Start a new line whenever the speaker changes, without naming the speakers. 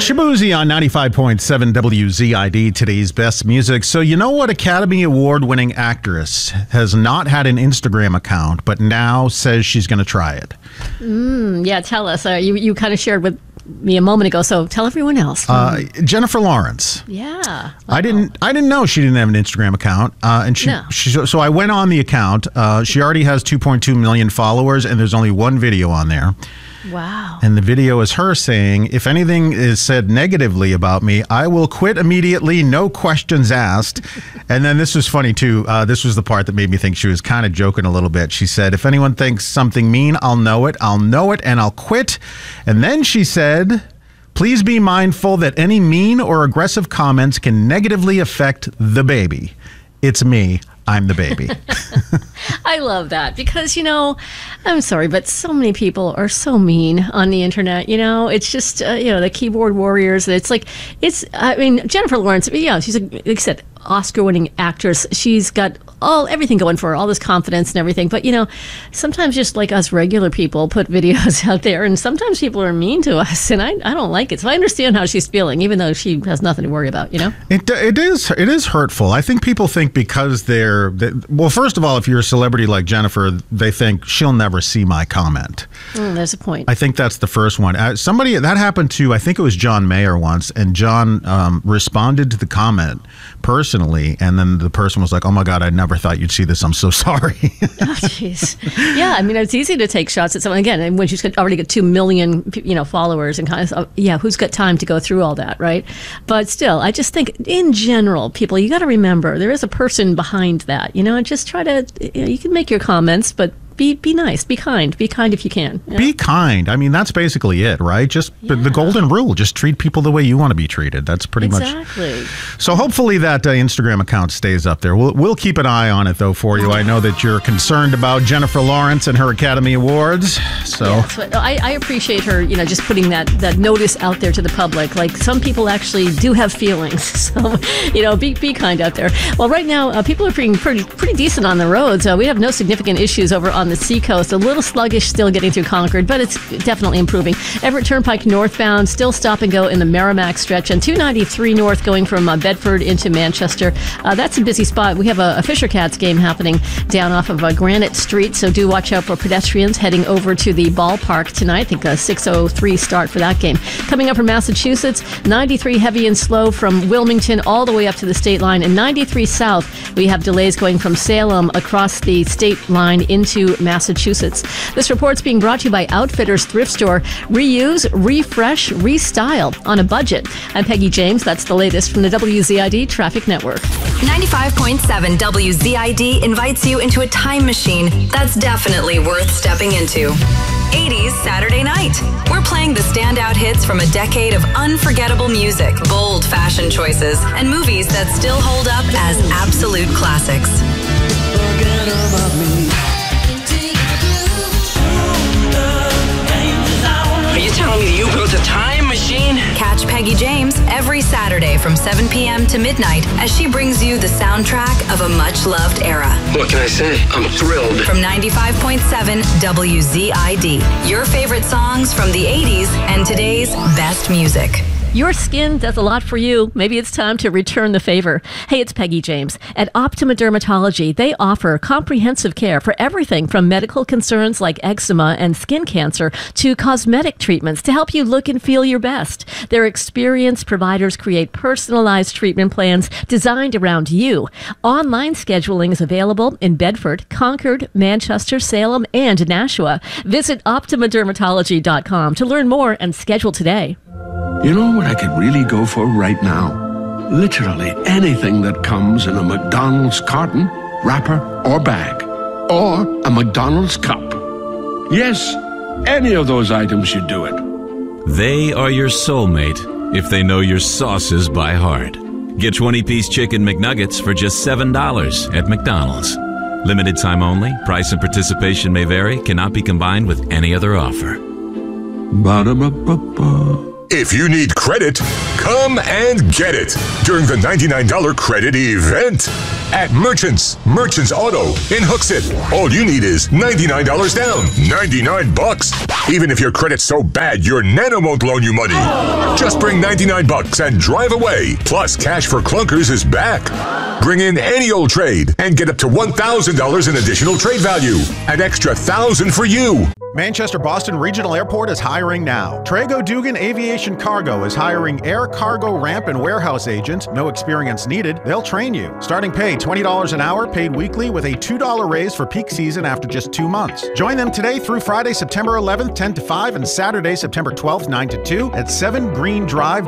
Shabuzi on 95.7 WZID, today's best music. So you know what Academy Award-winning actress has not had an Instagram account, but now says she's going to try it?
Yeah, tell us. You kind of shared with me a moment ago, so tell everyone else.
Jennifer Lawrence.
Yeah.
I didn't know she didn't have an Instagram account, and so I went on the account. She already has 2.2 million followers, and there's only one video on there.
Wow.
And the video is her saying, if anything is said negatively about me, I will quit immediately, no questions asked. And then this was funny, too. This was the part that made me think she was kind of joking a little bit. She said, if anyone thinks something mean, I'll know it, and I'll quit. And then she said, please be mindful that any mean or aggressive comments can negatively affect the baby. It's me. I'm the baby.
I love that because, I'm sorry, but so many people are so mean on the internet. It's just, the keyboard warriors. Jennifer Lawrence, she's, like I said, Oscar-winning actress. She's got everything going for her, all this confidence and everything. But, sometimes just like us regular people put videos out there, and sometimes people are mean to us, and I don't like it. So I understand how she's feeling, even though she has nothing to worry about,
It is hurtful. I think people think because well, first of all, if you're a celebrity like Jennifer, they think she'll never see my comment.
There's a point.
I think that's the first one. Somebody that happened to, I think it was John Mayer once, and John responded to the comment personally, and then the person was like, "Oh my God, I never thought you'd see this. I'm so sorry."
Oh, jeez. Yeah, it's easy to take shots at someone again, and when she's already got 2 million, followers, and kind of, who's got time to go through all that, right? But still, I just think in general, people, you got to remember there is a person behind that, and just try to, you can make your comments, but be nice, be kind if you can.
Be kind. That's basically it, right? Just the golden rule. Just treat people the way you want to be treated. That's pretty much.
Exactly.
So hopefully that Instagram account stays up there. We'll keep an eye on it though for you. I know that you're concerned about Jennifer Lawrence and her Academy Awards. So
I appreciate her, just putting that notice out there to the public. Like some people actually do have feelings. So, be kind out there. Well, right now people are pretty decent on the roads. We have no significant issues over on the seacoast. A little sluggish still getting through Concord, but it's definitely improving. Everett Turnpike northbound, still stop and go in the Merrimack stretch, and 293 north going from Bedford into Manchester. That's a busy spot. We have a Fisher Cats game happening down off of Granite Street, so do watch out for pedestrians heading over to the ballpark tonight. I think a 6:03 start for that game. Coming up from Massachusetts, 93 heavy and slow from Wilmington all the way up to the state line, and 93 south, we have delays going from Salem across the state line into Massachusetts. This report's being brought to you by Outfitters Thrift Store. Reuse, refresh, restyle on a budget. I'm Peggy James. That's the latest from the WZID Traffic Network.
95.7 WZID invites you into a time machine that's definitely worth stepping into. 80s Saturday night. We're playing the standout hits from a decade of unforgettable music, bold fashion choices, and movies that still hold up as absolute classics. Forget about me.
Are you telling me you built a time machine?
Catch Peggy James every Saturday from 7 p.m. to midnight as she brings you the soundtrack of a much-loved era.
What can I say? I'm thrilled.
From 95.7 WZID, your favorite songs from the 80s and today's best music.
Your skin does a lot for you. Maybe it's time to return the favor. Hey, it's Peggy James. At Optima Dermatology, they offer comprehensive care for everything from medical concerns like eczema and skin cancer to cosmetic treatments to help you look and feel your best. Their experienced providers create personalized treatment plans designed around you. Online scheduling is available in Bedford, Concord, Manchester, Salem, and Nashua. Visit OptimaDermatology.com to learn more and schedule today.
You know what I could really go for right now? Literally anything that comes in a McDonald's carton, wrapper, or bag. Or a McDonald's cup. Yes, any of those items should do it.
They are your soulmate if they know your sauces by heart. Get 20-piece chicken McNuggets for just $7 at McDonald's. Limited time only. Price and participation may vary. Cannot be combined with any other offer.
Ba-da-ba-ba-ba.
If you need credit, come and get it during the $99 credit event at Merchants Auto in Hooksett. All you need is $99 down, $99. Even if your credit's so bad your nana won't loan you money. Just bring $99 and drive away. Plus, Cash for Clunkers is back. Bring in any old trade and get up to $1,000 in additional trade value. An extra $1,000 for you.
Manchester Boston Regional Airport is hiring now. Trago Dugan Aviation Cargo is hiring air cargo ramp and warehouse agents. No experience needed. They'll train you. Starting pay $20 an hour, paid weekly with a $2 raise for peak season after just 2 months. Join them today through Friday, September 11th, 10 to 5, and Saturday, September 12th, 9 to 2 at 7 Green Drive,